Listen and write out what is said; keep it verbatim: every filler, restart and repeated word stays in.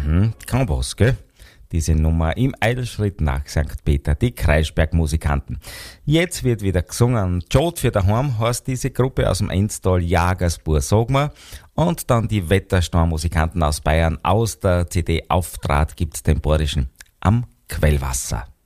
Mhm, kann was, gell? Diese Nummer im Eilschritt nach Sankt Peter, die Kreisberg-Musikanten. Jetzt wird wieder gesungen. Jod für daheim heißt diese Gruppe aus dem Enstal Jagersburg, sag mal. Und dann die Wetterstorm-Musikanten aus Bayern. Aus der C D Auftrat gibt's den Borischen am Quellwasser.